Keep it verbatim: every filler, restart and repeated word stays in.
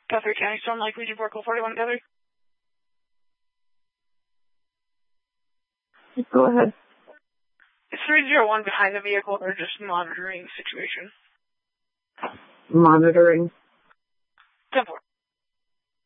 Guthrie County Storm Lake Region four, call forty-one, Guthrie. Go ahead. It's three zero one behind the vehicle. They're just monitoring the situation. Monitoring.